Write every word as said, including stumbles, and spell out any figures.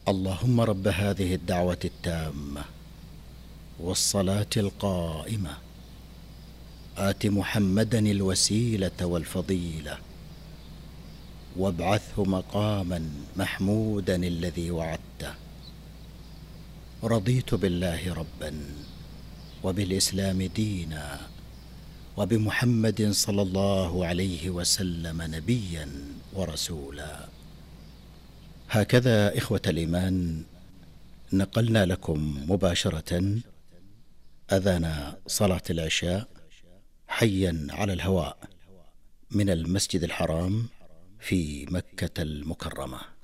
اللهم رب هذه الدعوة التامة والصلاة القائمة آت محمدا الوسيلة والفضيلة وابعثه مقاما محمودا الذي وعدته. رضيت بالله ربا وبالإسلام دينا وبمحمد صلى الله عليه وسلم نبيا ورسولا. هكذا إخوة الإيمان نقلنا لكم مباشرة أذان صلاة العشاء حيا على الهواء من المسجد الحرام في مكة المكرمة.